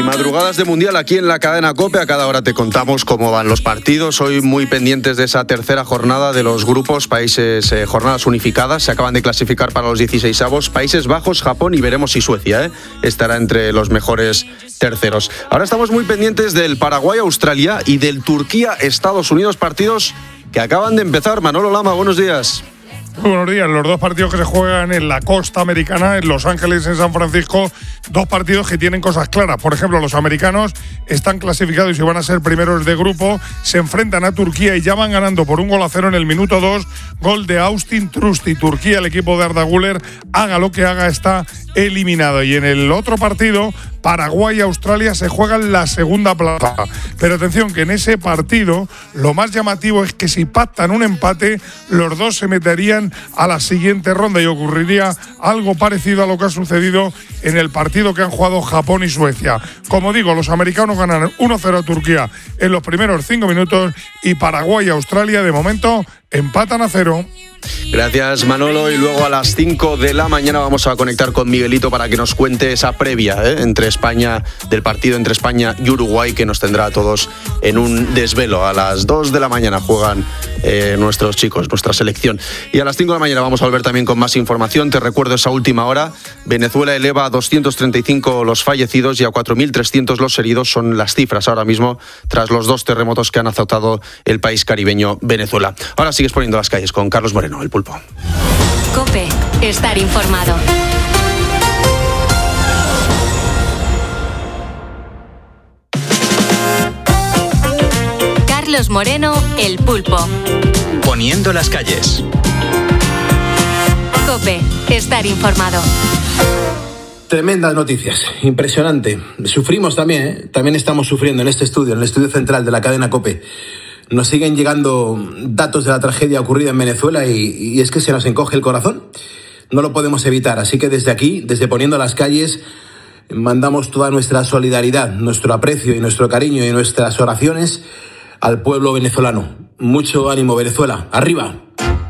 Madrugadas de Mundial aquí en la cadena COPE. A cada hora te contamos cómo van los partidos. Hoy muy pendientes de esa tercera jornada de los grupos, países, jornadas unificadas. Se acaban de clasificar para los 16avos. Países Bajos, Japón y veremos si Suecia estará entre los mejores terceros. Ahora estamos muy pendientes del Paraguay-Australia y del Turquía-Estados Unidos, partidos que acaban de empezar. Manolo Lama, buenos días. Muy buenos días. Los dos partidos que se juegan en la costa americana, en Los Ángeles, en San Francisco, dos partidos que tienen cosas claras. Por ejemplo, los americanos están clasificados y van a ser primeros de grupo, se enfrentan a Turquía y ya van ganando por 1-0 en el minuto 2, gol de Austin Trusty. Turquía, el equipo de Arda Güler, haga lo que haga, está eliminado. Y en el otro partido, Paraguay y Australia se juegan la segunda plaza. Pero atención, que en ese partido lo más llamativo es que si pactan un empate, los dos se meterían a la siguiente ronda y ocurriría algo parecido a lo que ha sucedido en el partido que han jugado Japón y Suecia. Como digo, los americanos ganan 1-0 a Turquía en los primeros 5 minutos y Paraguay y Australia de momento empatan a 0. Gracias, Manolo. Y luego a las 5 de la mañana vamos a conectar con Miguelito para que nos cuente esa previa entre España, del partido entre España y Uruguay, que nos tendrá a todos en un desvelo. A las 2 de la mañana juegan nuestros chicos, nuestra selección. Y a las 5 de la mañana vamos a volver también con más información. Te recuerdo esa última hora. Venezuela eleva a 235 los fallecidos y a 4.300 los heridos. Son las cifras ahora mismo tras los 2 terremotos que han azotado el país caribeño Venezuela. Ahora sigues poniendo las calles con Carlos Moreno, el Pulpo. COPE, estar informado. Carlos Moreno, el Pulpo. Poniendo las calles. COPE, estar informado. Tremendas noticias, impresionante. Sufrimos también, También estamos sufriendo en este estudio, en el estudio central de la cadena COPE. Nos siguen llegando datos de la tragedia ocurrida en Venezuela y es que se nos encoge el corazón. No lo podemos evitar, así que desde aquí, desde Poniendo las Calles, mandamos toda nuestra solidaridad, nuestro aprecio y nuestro cariño y nuestras oraciones al pueblo venezolano. Mucho ánimo, Venezuela. ¡Arriba!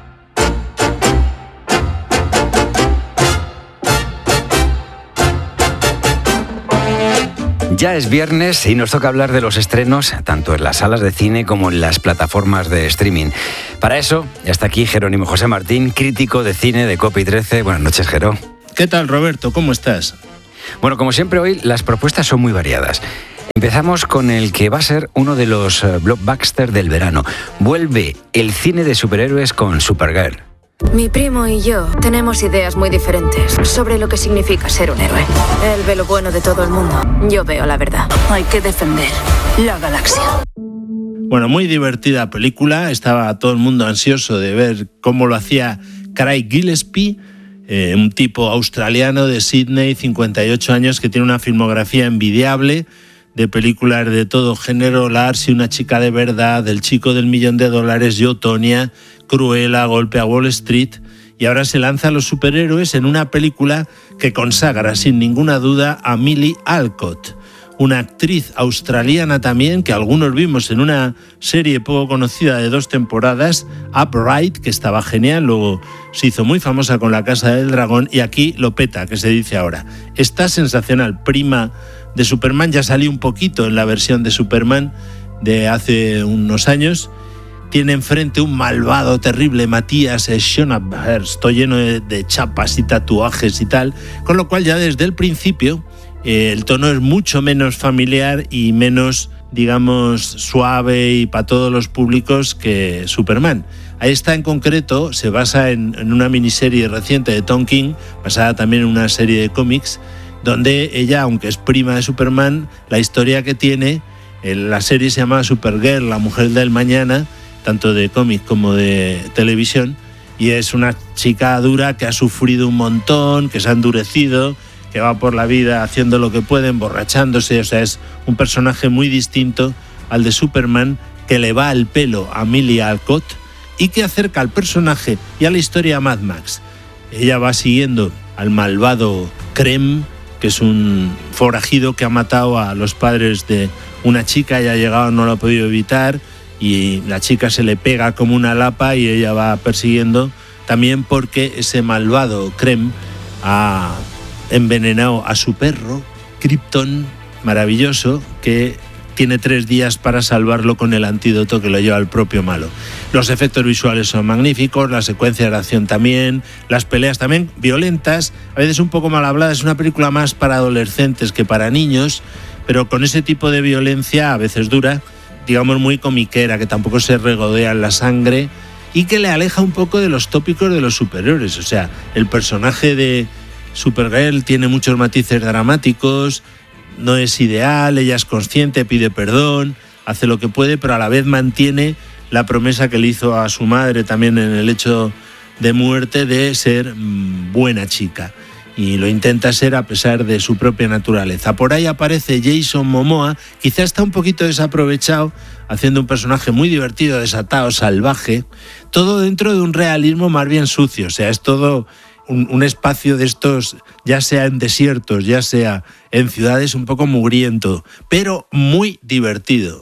Ya es viernes y nos toca hablar de los estrenos, tanto en las salas de cine como en las plataformas de streaming. Para eso, ya está aquí Jerónimo José Martín, crítico de cine de COPE 13. Buenas noches, Jero. ¿Qué tal, Roberto? ¿Cómo estás? Bueno, como siempre hoy, las propuestas son muy variadas. Empezamos con el que va a ser uno de los blockbusters del verano. Vuelve el cine de superhéroes con Supergirl. Mi primo y yo tenemos ideas muy diferentes sobre lo que significa ser un héroe. Él ve lo bueno de todo el mundo. Yo veo la verdad. Hay que defender la galaxia. Bueno, muy divertida película. Estaba todo el mundo ansioso de ver cómo lo hacía Craig Gillespie, un tipo australiano de Sydney, 58 años, que tiene una filmografía envidiable de películas de todo género: Lars y una chica de verdad, El chico del $1.000.000, Yo, Tonya, Cruella, Golpe a Wall Street, y ahora se lanza a los superhéroes en una película que consagra sin ninguna duda a Millie Alcott, una actriz australiana también que algunos vimos en una serie poco conocida de 2 temporadas, Upright, que estaba genial, luego se hizo muy famosa con La Casa del Dragón y aquí lo peta, que se dice ahora. Está sensacional, prima de Superman, ya salió un poquito en la versión de Superman de hace unos años. Tiene enfrente un malvado terrible, Matías Schönberg, todo lleno de chapas y tatuajes y tal, con lo cual ya desde el principio el tono es mucho menos familiar y menos, digamos, suave y para todos los públicos que Superman. Ahí está, en concreto, se basa en una miniserie reciente de Tom King, basada también en una serie de cómics, donde ella, aunque es prima de Superman, la historia que tiene, la serie se llama Supergirl, la mujer del mañana, tanto de cómic como de televisión, y es una chica dura que ha sufrido un montón, que se ha endurecido, que va por la vida haciendo lo que puede, emborrachándose. O sea, es un personaje muy distinto al de Superman, que le va al pelo a Millie Alcott y que acerca al personaje y a la historia a Mad Max. Ella va siguiendo al malvado Krem, que es un forajido que ha matado a los padres de una chica, ella ha llegado, no lo ha podido evitar, y la chica se le pega como una lapa y ella va persiguiendo, también porque ese malvado Krem ha envenenado a su perro, Krypton, maravilloso que tiene 3 días para salvarlo con el antídoto que lo lleva el propio malo. Los efectos visuales son magníficos, las secuencias de acción también, las peleas también violentas, a veces un poco mal habladas. Es una película más para adolescentes que para niños, pero con ese tipo de violencia, a veces dura, digamos muy comiquera, que tampoco se regodea en la sangre y que le aleja un poco de los tópicos de los superhéroes. O sea, el personaje de Supergirl tiene muchos matices dramáticos, no es ideal, ella es consciente, pide perdón, hace lo que puede, pero a la vez mantiene la promesa que le hizo a su madre también en el lecho de muerte de ser buena chica. Y lo intenta ser a pesar de su propia naturaleza. Por ahí aparece Jason Momoa, quizá está un poquito desaprovechado, haciendo un personaje muy divertido, desatado, salvaje, todo dentro de un realismo más bien sucio. O sea, es todo un espacio de estos, ya sea en desiertos, ya sea en ciudades, un poco mugriento, pero muy divertido,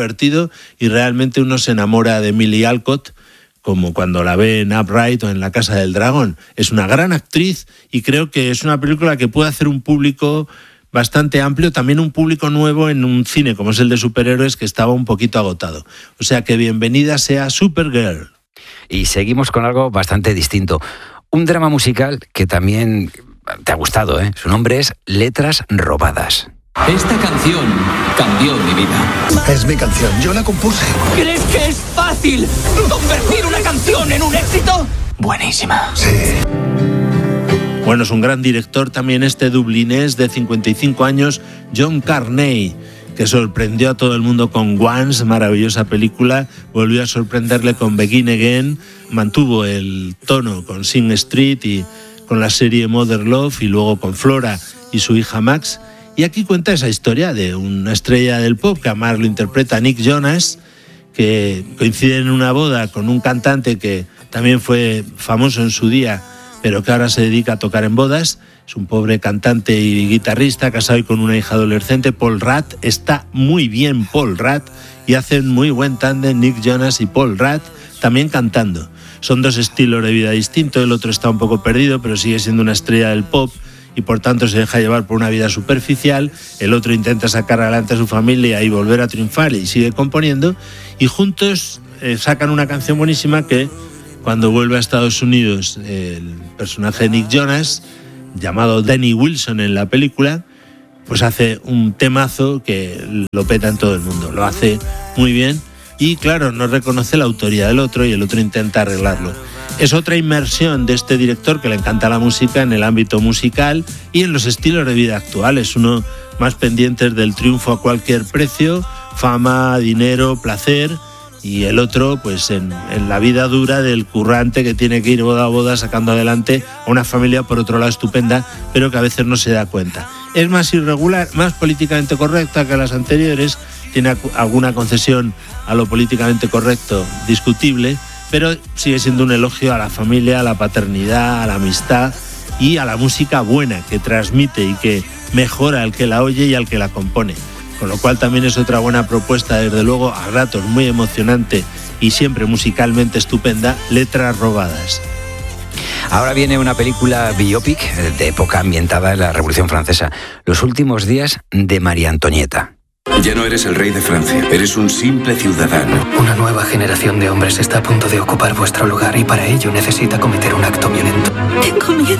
y realmente uno se enamora de Millie Alcott, como cuando la ve en Upright o en La Casa del Dragón. Es una gran actriz y creo que es una película que puede hacer un público bastante amplio, también un público nuevo en un cine como es el de superhéroes que estaba un poquito agotado. O sea que bienvenida sea Supergirl. Y seguimos con algo bastante distinto. Un drama musical que también te ha gustado, ¿eh? Su nombre es Letras Robadas. Esta canción cambió mi vida. Es mi canción, yo la compuse. ¿Crees que es fácil convertir una canción en un éxito? Buenísima. Sí. Bueno, es un gran director también este dublinés de 55 años, John Carney, que sorprendió a todo el mundo con Once, maravillosa película, volvió a sorprenderle con Begin Again, mantuvo el tono con Sing Street y con la serie Mother Love y luego con Flora y su hija Max. Y aquí cuenta esa historia de una estrella del pop, que además lo interpreta Nick Jonas, que coincide en una boda con un cantante que también fue famoso en su día, pero que ahora se dedica a tocar en bodas. Es un pobre cantante y guitarrista casado y con una hija adolescente, Paul Rudd. Está muy bien Paul Rudd y hacen muy buen tándem Nick Jonas y Paul Rudd, también cantando. Son 2 estilos de vida distintos, el otro está un poco perdido, pero sigue siendo una estrella del pop y por tanto se deja llevar por una vida superficial. El otro intenta sacar adelante a su familia y volver a triunfar y sigue componiendo. Y juntos sacan una canción buenísima que, cuando vuelve a Estados Unidos, el personaje de Nick Jonas, llamado Danny Wilson en la película, pues hace un temazo que lo peta en todo el mundo. Lo hace muy bien y, claro, no reconoce la autoría del otro y el otro intenta arreglarlo. Es otra inmersión de este director que le encanta la música en el ámbito musical y en los estilos de vida actuales. Uno más pendientes del triunfo a cualquier precio, fama, dinero, placer, y el otro pues en la vida dura del currante que tiene que ir boda a boda sacando adelante a una familia, por otro lado, estupenda, pero que a veces no se da cuenta. Es más irregular, más políticamente correcta que las anteriores, tiene alguna concesión a lo políticamente correcto discutible, pero sigue siendo un elogio a la familia, a la paternidad, a la amistad y a la música buena que transmite y que mejora al que la oye y al que la compone. Con lo cual también es otra buena propuesta, desde luego, a ratos muy emocionante y siempre musicalmente estupenda, Letras Robadas. Ahora viene una película biopic de época ambientada en la Revolución Francesa, Los últimos días de María Antonieta. Ya no eres el rey de Francia, eres un simple ciudadano. Una nueva generación de hombres está a punto de ocupar vuestro lugar y para ello necesita cometer un acto violento. Tengo miedo.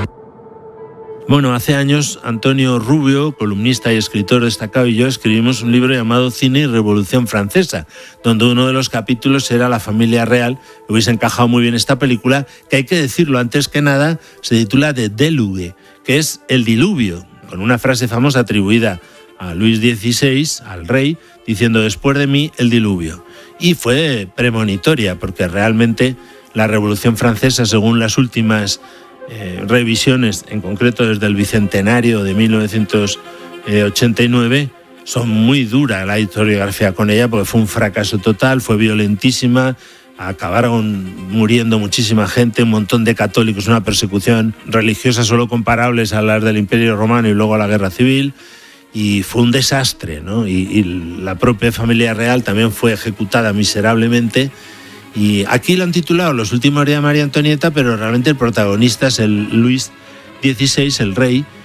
Bueno, hace años Antonio Rubio, columnista y escritor destacado, y yo escribimos un libro llamado Cine y Revolución Francesa, donde uno de los capítulos era la familia real. Hubiese encajado muy bien esta película, que hay que decirlo antes que nada, se titula The Deluge, que es el diluvio, con una frase famosa atribuida a Luis XVI, al rey, diciendo: después de mí el diluvio. Y fue premonitoria, porque realmente la Revolución Francesa, según las últimas revisiones, en concreto desde el bicentenario de 1989, son muy duras la historiografía con ella, porque fue un fracaso total, fue violentísima, acabaron muriendo muchísima gente, un montón de católicos, una persecución religiosa solo comparables a las del Imperio Romano y luego a la Guerra Civil, y fue un desastre, ¿no? Y la propia familia real también fue ejecutada miserablemente. Y aquí lo han titulado Los últimos días de María Antonieta, pero realmente el protagonista es el Luis XVI, el rey,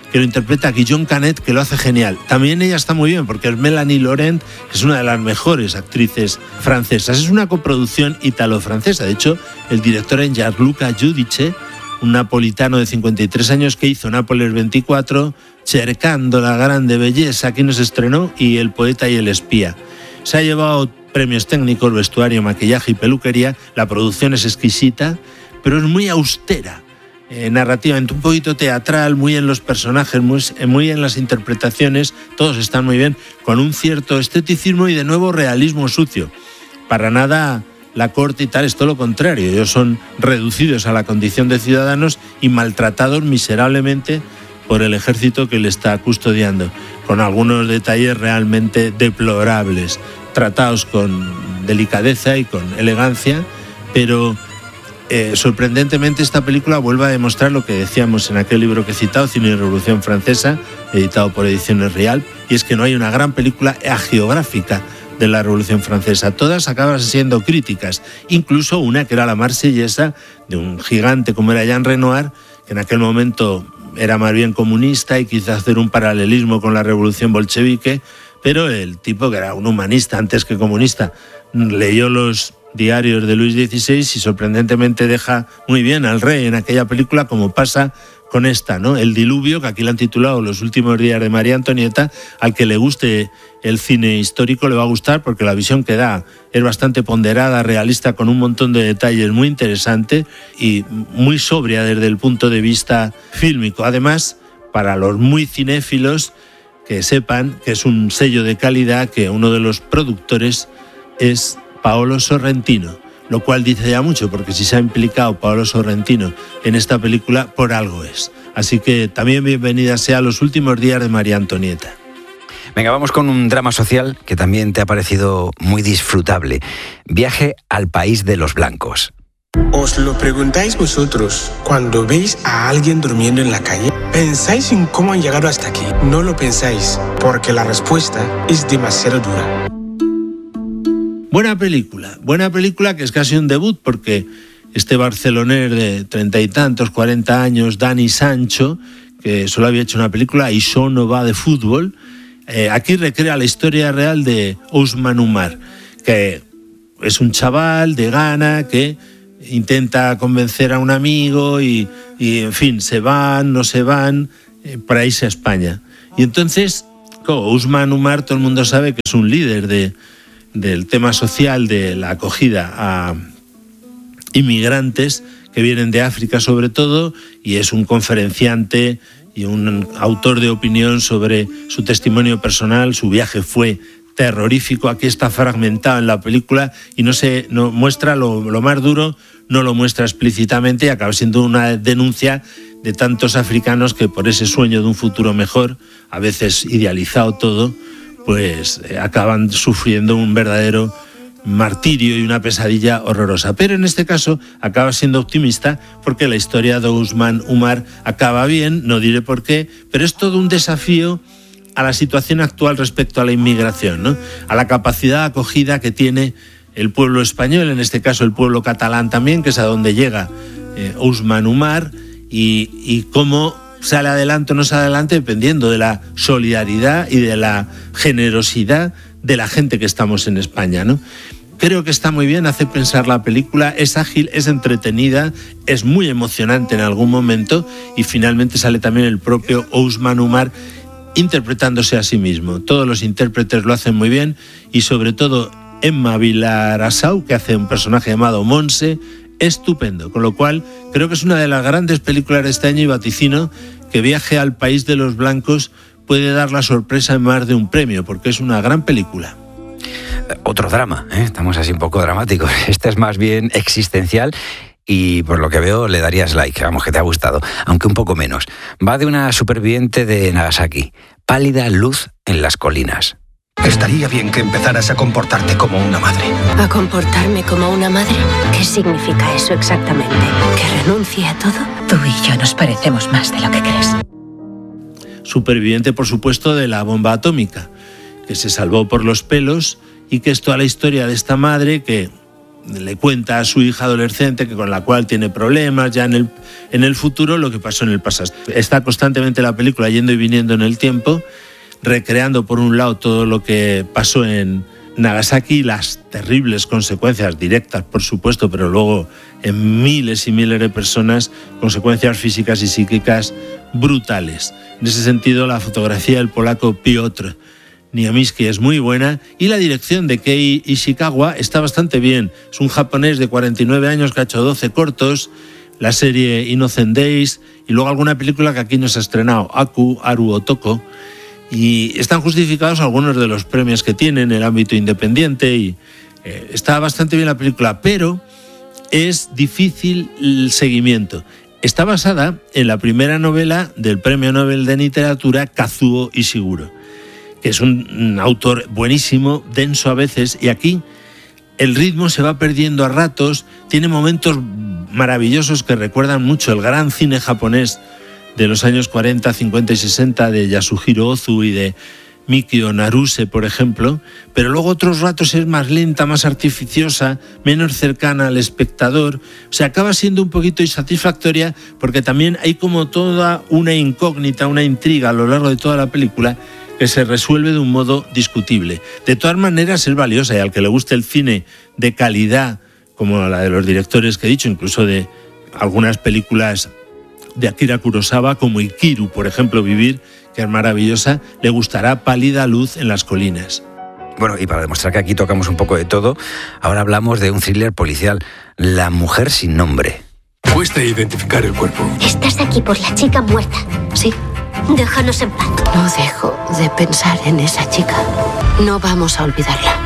que lo interpreta Guillaume Canet, que lo hace genial. También ella está muy bien, porque es Mélanie Laurent, que es una de las mejores actrices francesas. Es una coproducción italo-francesa. De hecho, el director es Gianluca Giudice, un napolitano de 53 años que hizo Nápoles 24, Cercando la grande belleza, aquí nos estrenó, y El poeta y el espía. Se ha llevado premios técnicos, vestuario, maquillaje y peluquería. La producción es exquisita, pero es muy austera. Narrativamente un poquito teatral, muy en los personajes, muy en las interpretaciones, todos están muy bien, con un cierto esteticismo y de nuevo realismo sucio. Para nada la corte y tal, es todo lo contrario, ellos son reducidos a la condición de ciudadanos y maltratados miserablemente por el ejército que le está custodiando, con algunos detalles realmente deplorables, tratados con delicadeza y con elegancia, pero sorprendentemente esta película vuelve a demostrar lo que decíamos en aquel libro que he citado, Cine y Revolución Francesa, editado por Ediciones Rial, y es que no hay una gran película hagiográfica de la Revolución Francesa. Todas acaban siendo críticas, incluso una que era La Marsellesa, de un gigante como era Jean Renoir, que en aquel momento era más bien comunista y quizás hacer un paralelismo con la Revolución bolchevique, pero el tipo, que era un humanista antes que comunista, leyó los diarios de Luis XVI y sorprendentemente deja muy bien al rey en aquella película, como pasa con esta, ¿no? El diluvio, que aquí la han titulado Los últimos días de María Antonieta. Al que le guste el cine histórico le va a gustar, porque la visión que da es bastante ponderada, realista, con un montón de detalles muy interesante y muy sobria desde el punto de vista fílmico. Además, para los muy cinéfilos, que sepan que es un sello de calidad, que uno de los productores es Paolo Sorrentino, lo cual dice ya mucho, porque si se ha implicado Paolo Sorrentino en esta película, por algo es. Así que también bienvenida sea Los últimos días de María Antonieta. Venga, vamos con un drama social que también te ha parecido muy disfrutable. Viaje al país de los blancos. ¿Os lo preguntáis vosotros cuando veis a alguien durmiendo en la calle? ¿Pensáis en cómo han llegado hasta aquí? No lo pensáis, porque la respuesta es demasiado dura. Buena película que es casi un debut, porque este barcelonés de 30 y tantos, 40 años, Dani Sancho, que solo había hecho una película, Això no va de fútbol, aquí recrea la historia real de Ousmane Oumar, que es un chaval de Ghana que intenta convencer a un amigo y en fin, se van, no se van, para irse a España. Y entonces, Ousmane Oumar, todo el mundo sabe que es un líder del tema social de la acogida a inmigrantes que vienen de África sobre todo, y es un conferenciante y un autor de opinión sobre su testimonio personal. Su viaje fue terrorífico, aquí está fragmentado en la película y no muestra lo más duro, no lo muestra explícitamente, y acaba siendo una denuncia de tantos africanos que por ese sueño de un futuro mejor, a veces idealizado todo, pues acaban sufriendo un verdadero martirio y una pesadilla horrorosa. Pero en este caso acaba siendo optimista, porque la historia de Ousmane Oumar acaba bien, no diré por qué, pero es todo un desafío a la situación actual respecto a la inmigración, ¿no? A la capacidad de acogida que tiene el pueblo español, en este caso el pueblo catalán también, que es a donde llega Ousmane Oumar, y cómo sale adelante o no sale adelante dependiendo de la solidaridad y de la generosidad de la gente que estamos en España, ¿no? Creo que está muy bien, hace pensar la película, es ágil, es entretenida, es muy emocionante en algún momento, y finalmente sale también el propio Ousmane Oumar interpretándose a sí mismo. Todos los intérpretes lo hacen muy bien, y sobre todo Emma Vilarassau, que hace un personaje llamado Monse, estupendo, con lo cual creo que es una de las grandes películas de este año, y vaticino que Viaje al país de los blancos puede dar la sorpresa en más de un premio, porque es una gran película. Otro drama, estamos así un poco dramáticos. Este es más bien existencial y por lo que veo le darías like, vamos, que te ha gustado, aunque un poco menos. Va de una superviviente de Nagasaki, Pálida luz en las colinas. Estaría bien que empezaras a comportarte como una madre. ¿A comportarme como una madre? ¿Qué significa eso exactamente? ¿Que renuncie a todo? Tú y yo nos parecemos más de lo que crees. Superviviente, por supuesto, de la bomba atómica, que se salvó por los pelos, y que es toda la historia de esta madre que le cuenta a su hija adolescente que con la cual tiene problemas ya en el futuro lo que pasó en el pasado. Está constantemente la película yendo y viniendo en el tiempo, recreando por un lado todo lo que pasó en Nagasaki, las terribles consecuencias directas, por supuesto, pero luego en miles y miles de personas, consecuencias físicas y psíquicas brutales. En ese sentido, la fotografía del polaco Piotr Niemiski es muy buena y la dirección de Kei Ishikawa está bastante bien. Es un japonés de 49 años que ha hecho 12 cortos, la serie Innocent Days y luego alguna película que aquí no se ha estrenado, Aku Aru Otoko, y están justificados algunos de los premios que tiene en el ámbito independiente y está bastante bien la película, pero es difícil el seguimiento. Está basada en la primera novela del Premio Nobel de Literatura Kazuo Ishiguro, que es un autor buenísimo, denso a veces, y aquí el ritmo se va perdiendo a ratos, tiene momentos maravillosos que recuerdan mucho el gran cine japonés de los años 40, 50 y 60 de Yasuhiro Ozu y de Mikio Naruse, por ejemplo, pero luego otros ratos es más lenta, más artificiosa, menos cercana al espectador, o sea, acaba siendo un poquito insatisfactoria porque también hay como toda una incógnita, una intriga a lo largo de toda la película que se resuelve de un modo discutible. De todas maneras es valiosa y al que le guste el cine de calidad, como la de los directores que he dicho, incluso de algunas películas de Akira Kurosawa, como Ikiru, por ejemplo, Vivir, que es maravillosa, le gustará Pálida luz en las colinas. Bueno, y para demostrar que aquí tocamos un poco de todo, ahora hablamos de un thriller policial, La mujer sin nombre. Cuesta identificar el cuerpo. Estás aquí por la chica muerta. Sí. Déjanos en paz. No dejo de pensar en esa chica. No vamos a olvidarla.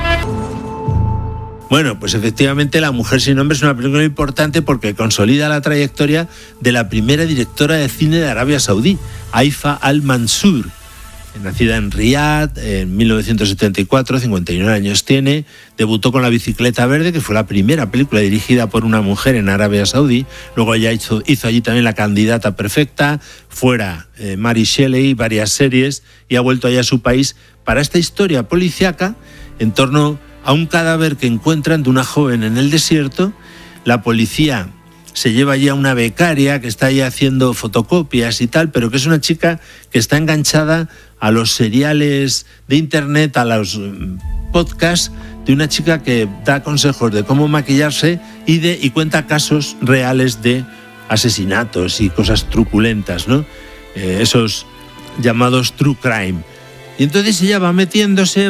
Bueno, pues efectivamente La mujer sin nombre es una película importante porque consolida la trayectoria de la primera directora de cine de Arabia Saudí, Haifa al-Mansur. Nacida en Riad en 1974, 59 años tiene, debutó con La bicicleta verde, que fue la primera película dirigida por una mujer en Arabia Saudí. Luego ella hizo allí también La candidata perfecta, Fuera, Mary Shelley, varias series, y ha vuelto allá a su país para esta historia policíaca en torno a un cadáver que encuentran de una joven en el desierto. La policía se lleva allí a una becaria que está allí haciendo fotocopias y tal, pero que es una chica que está enganchada a los seriales de internet, a los podcasts de una chica que da consejos de cómo maquillarse y cuenta casos reales de asesinatos y cosas truculentas, ¿no? Esos llamados true crime. Y entonces ella va metiéndose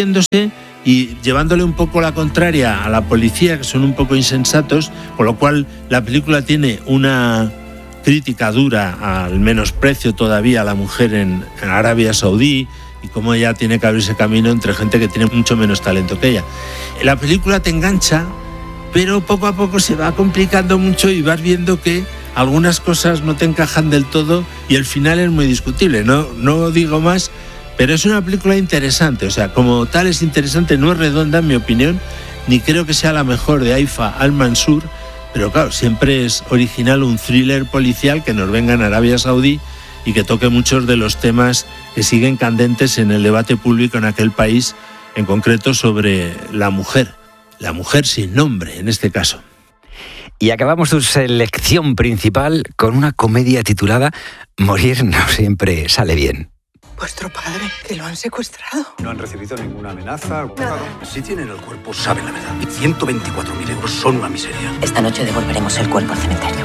y llevándole un poco la contraria a la policía, que son un poco insensatos, con lo cual la película tiene una crítica dura al menosprecio todavía a la mujer en Arabia Saudí y cómo ella tiene que abrirse camino entre gente que tiene mucho menos talento que ella. La película te engancha, pero poco a poco se va complicando mucho y vas viendo que algunas cosas no te encajan del todo y el final es muy discutible. No digo más, pero es una película interesante, o sea, como tal es interesante, no es redonda en mi opinión, ni creo que sea la mejor de Haifa al-Mansur, pero claro, siempre es original un thriller policial que nos venga en Arabia Saudí y que toque muchos de los temas que siguen candentes en el debate público en aquel país, en concreto sobre la mujer sin nombre en este caso. Y acabamos tu selección principal con una comedia titulada Morir no siempre sale bien. ¿Vuestro padre? ¿Que lo han secuestrado? No han recibido ninguna amenaza. Nada. Si tienen el cuerpo, saben la verdad. 124.000 euros son una miseria. Esta noche devolveremos el cuerpo al cementerio.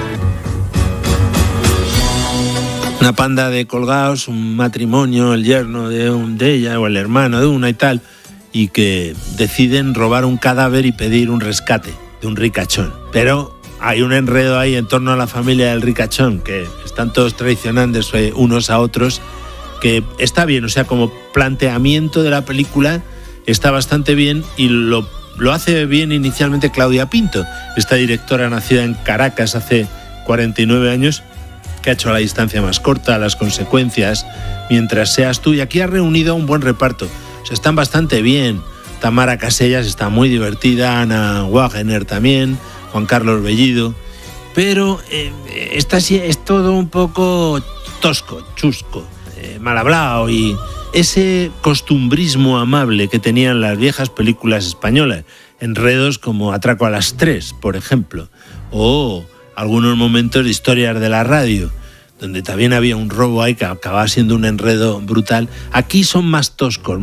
Una panda de colgados, un matrimonio, el yerno de ella o el hermano de una y tal, y que deciden robar un cadáver y pedir un rescate de un ricachón. Pero hay un enredo ahí en torno a la familia del ricachón, que están todos traicionándose unos a otros, que está bien, o sea, como planteamiento de la película está bastante bien y lo hace bien inicialmente Claudia Pinto, esta directora nacida en Caracas hace 49 años, que ha hecho a la distancia más corta, las consecuencias, mientras seas tú, y aquí ha reunido un buen reparto, o sea, están bastante bien. Tamara Casellas está muy divertida, Ana Wagener también, Juan Carlos Bellido, pero es todo un poco tosco, chusco, mal hablado, y ese costumbrismo amable que tenían las viejas películas españolas, enredos como Atraco a las 3, por ejemplo, o algunos momentos de Historias de la radio, donde también había un robo ahí que acababa siendo un enredo brutal. Aquí son más toscos,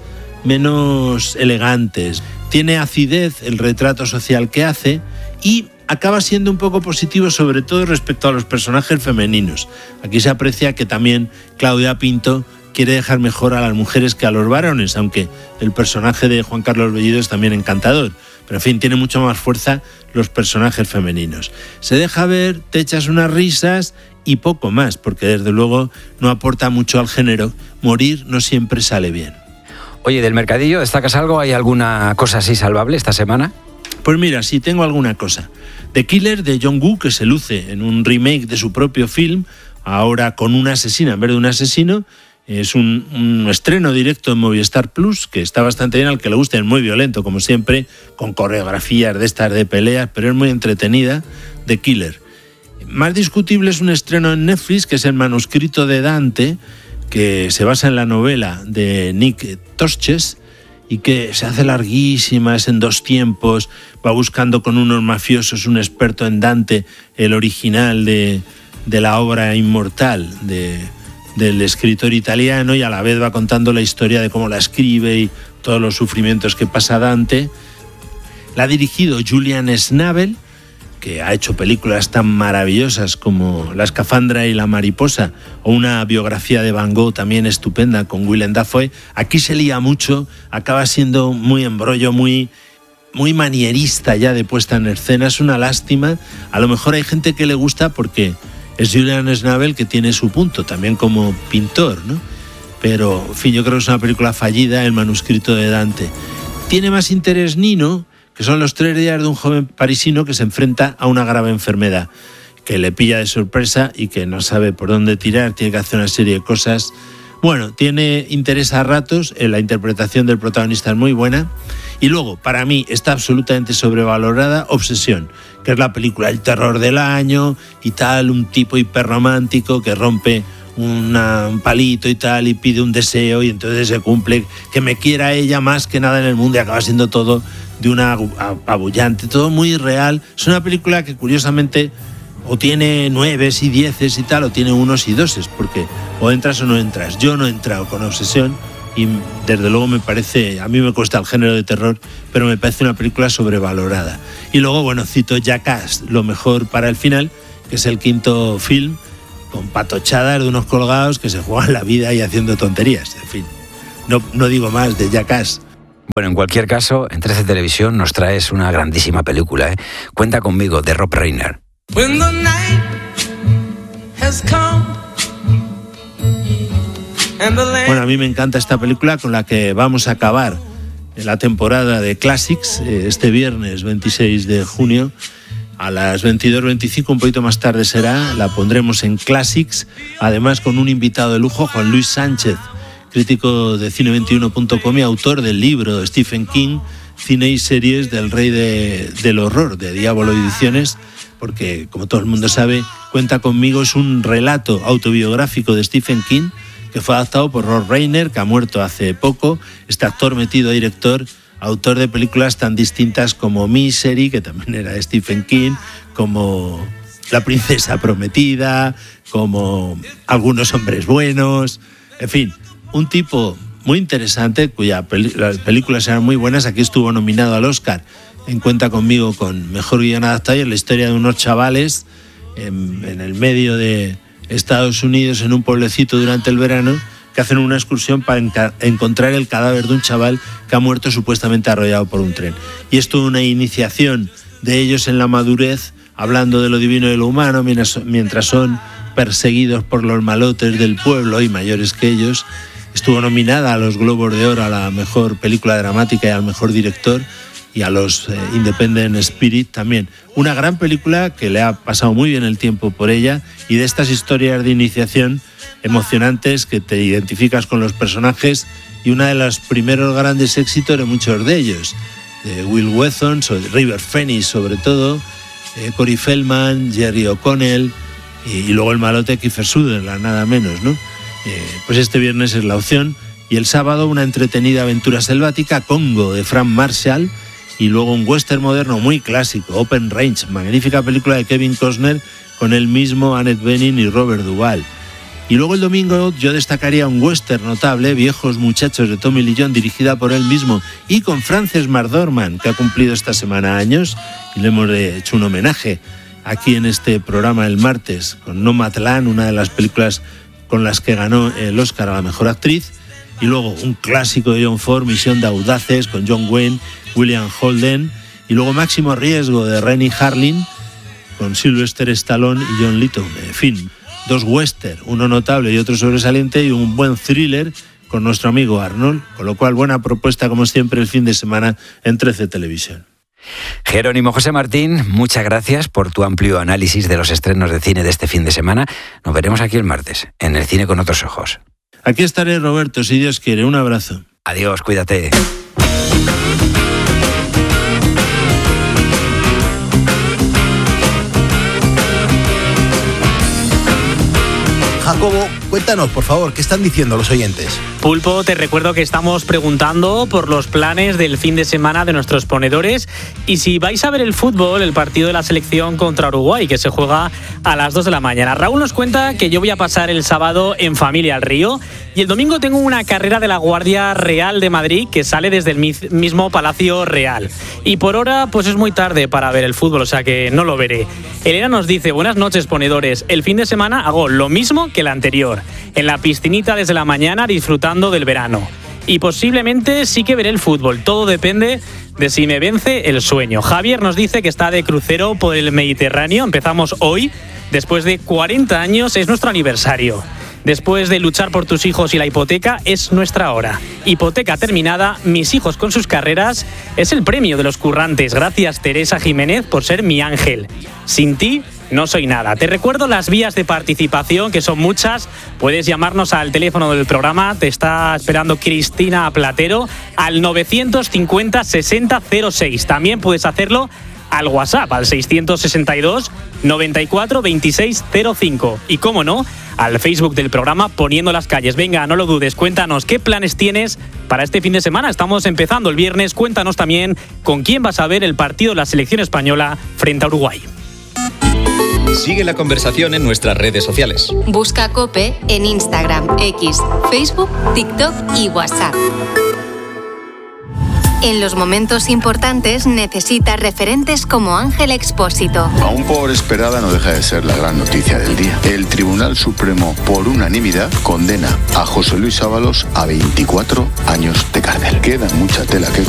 menos elegantes. Tiene acidez el retrato social que hace y acaba siendo un poco positivo, sobre todo respecto a los personajes femeninos. Aquí se aprecia que también Claudia Pinto quiere dejar mejor a las mujeres que a los varones, aunque el personaje de Juan Carlos Bellido es también encantador. Pero en fin, tiene mucho más fuerza los personajes femeninos. Se deja ver, te echas unas risas y poco más, porque desde luego no aporta mucho al género. Morir no siempre sale bien. Oye, ¿del mercadillo destacas algo? ¿Hay alguna cosa así salvable esta semana? Pues mira, sí, tengo alguna cosa. The Killer, de John Woo, que se luce en un remake de su propio film, ahora con una asesina en vez de un asesino. Es un estreno directo en Movistar Plus, que está bastante bien, al que le guste. Es muy violento, como siempre, con coreografías de estas de peleas, pero es muy entretenida. The Killer. Más discutible es un estreno en Netflix, que es El manuscrito de Dante, que se basa en la novela de Nick Torches y que se hace larguísima, es en 2 tiempos, va buscando con unos mafiosos, un experto en Dante, el original de la obra inmortal del escritor italiano, y a la vez va contando la historia de cómo la escribe y todos los sufrimientos que pasa Dante. La ha dirigido Julian Schnabel, que ha hecho películas tan maravillosas como La escafandra y la mariposa, o una biografía de Van Gogh también estupenda con Willem Dafoe. Aquí se lía mucho, acaba siendo muy embrollo, muy manierista ya de puesta en escena. Es una lástima. A lo mejor hay gente que le gusta porque es Julian Schnabel, que tiene su punto también como pintor, ¿no? Pero, en fin, yo creo que es una película fallida, El manuscrito de Dante. Tiene más interés Nino, que son los 3 días de un joven parisino que se enfrenta a una grave enfermedad, que le pilla de sorpresa y que no sabe por dónde tirar, tiene que hacer una serie de cosas. Bueno, tiene interés a ratos, la interpretación del protagonista es muy buena. Y luego, para mí, está absolutamente sobrevalorada Obsesión, que es la película El terror del año y tal, un tipo hiperromántico que rompe un palito y tal y pide un deseo y entonces se cumple, que me quiera ella más que nada en el mundo, y acaba siendo todo de una apabullante, todo muy real. Es una película que curiosamente o tiene 9 y 10 y tal, o tiene 1 y 2, porque o entras o no entras. Yo no he entrado con Obsesión y desde luego me parece, a mí me cuesta el género de terror, pero me parece una película sobrevalorada. Y luego, bueno, cito Jackass, lo mejor para el final, que es el 5º film, con patochadas de unos colgados que se juegan la vida y haciendo tonterías. En fin, no digo más de Jackass. Bueno, en cualquier caso, en 13 Televisión nos traes una grandísima película, ¿eh? Cuenta conmigo, de Rob Reiner. When the night has come. Bueno, a mí me encanta esta película, con la que vamos a acabar la temporada de Classics este viernes 26 de junio a las 22:25, un poquito más tarde será, la pondremos en Classics, además con un invitado de lujo, Juan Luis Sánchez, crítico de Cine21.com y autor del libro de Stephen King, Cine y series del rey del horror, de Diablo Ediciones, porque, como todo el mundo sabe, Cuenta conmigo es un relato autobiográfico de Stephen King que fue adaptado por Rob Reiner, que ha muerto hace poco, este actor metido a director, autor de películas tan distintas como Misery, que también era de Stephen King, como La princesa prometida, como Algunos hombres buenos, en fin, un tipo muy interesante cuyas las películas eran muy buenas. Aquí estuvo nominado al Oscar en Cuenta conmigo con Mejor Guión Adaptado, y es la historia de unos chavales en el medio de Estados Unidos, en un pueblecito durante el verano, que hacen una excursión para encontrar el cadáver de un chaval que ha muerto supuestamente arrollado por un tren. Y es toda una iniciación de ellos en la madurez, hablando de lo divino y de lo humano, mientras son perseguidos por los malotes del pueblo y mayores que ellos. Estuvo nominada a los Globos de Oro a la mejor película dramática y al mejor director, y a los Independent Spirit también. Una gran película que le ha pasado muy bien el tiempo por ella, y de estas historias de iniciación emocionantes que te identificas con los personajes, y una de los primeros grandes éxitos de muchos de ellos, de Will Wheaton, River Phoenix sobre todo, Corey Feldman, Jerry O'Connell y luego el malote Kiefer Sutherland, nada menos, ¿no? Pues este viernes es la opción, y el sábado una entretenida aventura selvática, Congo, de Frank Marshall, y luego un western moderno muy clásico, Open Range, magnífica película de Kevin Costner con el mismo Annette Bening y Robert Duvall. Y luego el domingo yo destacaría un western notable, Viejos Muchachos, de Tommy Lee Jones, dirigida por él mismo y con Frances McDormand, que ha cumplido esta semana años, y le hemos hecho un homenaje aquí en este programa el martes con Nomadland, una de las películas con las que ganó el Oscar a la mejor actriz. Y luego un clásico de John Ford, Misión de Audaces, con John Wayne, William Holden. Y luego Máximo Riesgo, de Rennie Harlin, con Sylvester Stallone y John Lithgow. En fin, dos western, uno notable y otro sobresaliente, y un buen thriller con nuestro amigo Arnold. Con lo cual, buena propuesta, como siempre, el fin de semana en 13 Televisión. Jerónimo José Martín, muchas gracias por tu amplio análisis de los estrenos de cine de este fin de semana. Nos veremos aquí el martes, en El Cine con Otros Ojos. Aquí estaré, Roberto, si Dios quiere. Un abrazo. Adiós, cuídate. Jacobo, cuéntanos, por favor, ¿qué están diciendo los oyentes? Pulpo, te recuerdo que estamos preguntando por los planes del fin de semana de nuestros ponedores y si vais a ver el fútbol, el partido de la selección contra Uruguay, que se juega a las 2 de la mañana. Raúl nos cuenta que yo voy a pasar el sábado en familia al río y el domingo tengo una carrera de la Guardia Real de Madrid que sale desde el mismo Palacio Real. Y por ahora, pues es muy tarde para ver el fútbol, o sea que no lo veré. Elena nos dice, buenas noches, ponedores. El fin de semana hago lo mismo que el anterior. En la piscinita desde la mañana disfrutando del verano. Y posiblemente sí que veré el fútbol. Todo depende de si me vence el sueño. Javier nos dice que está de crucero por el Mediterráneo. Empezamos hoy. Después de 40 años es nuestro aniversario. Después de luchar por tus hijos y la hipoteca, es nuestra hora. Hipoteca terminada, mis hijos con sus carreras, es el premio de los currantes. Gracias, Teresa Jiménez, por ser mi ángel. Sin ti, no soy nada. Te recuerdo las vías de participación, que son muchas. Puedes llamarnos al teléfono del programa. Te está esperando Cristina Platero al 950 60 06. También puedes hacerlo al WhatsApp, al 662 94 26 05. Y cómo no, al Facebook del programa Poniendo las Calles. Venga, no lo dudes, cuéntanos qué planes tienes para este fin de semana. Estamos empezando el viernes. Cuéntanos también con quién vas a ver el partido de la selección española frente a Uruguay. Sigue la conversación en nuestras redes sociales. Busca COPE en Instagram, X, Facebook, TikTok y WhatsApp. En los momentos importantes necesitas referentes como Ángel Expósito. Aún por esperada, no deja de ser la gran noticia del día. El Tribunal Supremo, por unanimidad, condena a José Luis Ábalos a 24 años de cárcel. Queda mucha tela que